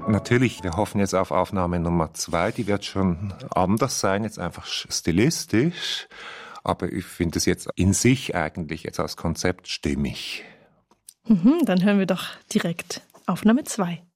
Natürlich, wir hoffen jetzt auf Aufnahme Nummer 2. Die wird schon anders sein, jetzt einfach stilistisch. Aber ich finde es jetzt in sich eigentlich jetzt als Konzept stimmig. Dann hören wir doch direkt Aufnahme 2.